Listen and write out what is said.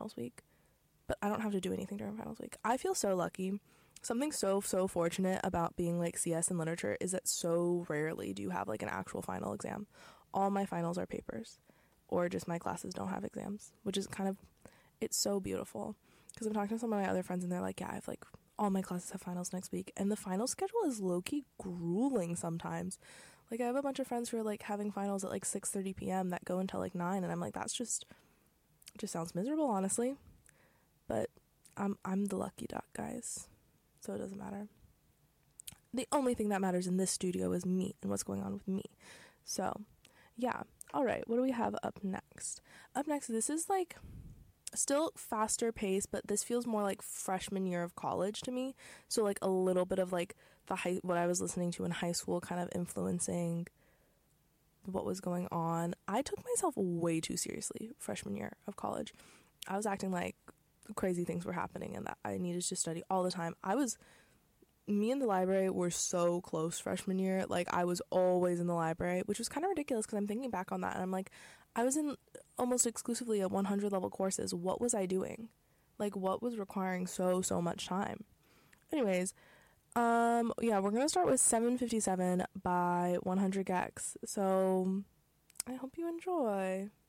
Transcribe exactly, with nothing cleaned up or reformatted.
finals week, but I don't have to do anything during finals week. I feel so lucky. Something so, so fortunate about being like C S and literature is that so rarely do you have like an actual final exam. All my finals are papers, or just my classes don't have exams, which is kind of, it's so beautiful. Because I'm talking to some of my other friends and they're like, yeah, I've like, all my classes have finals next week. And the final schedule is low-key grueling sometimes. Like I have a bunch of friends who are like having finals at like six thirty p.m. that go until like nine. And I'm like, that's just, just sounds miserable, honestly. But I'm, I'm the lucky duck, guys. So it doesn't matter. The only thing that matters in this studio is me and what's going on with me. So, yeah. All right, what do we have up next? Up next, this is like still faster pace, but this feels more like freshman year of college to me. So like a little bit of like the high, what I was listening to in high school kind of influencing what was going on. I took myself way too seriously freshman year of college. I was acting like crazy things were happening and that I needed to study all the time. I was me and the library were so close freshman year. Like I was always in the library, which was kind of ridiculous because I'm thinking back on that and I'm like, I was in almost exclusively at one hundred level courses. What was I doing? Like what was requiring so so much time? Anyways, um yeah, we're gonna start with seven fifty-seven by one hundred gecs. So I hope you enjoy.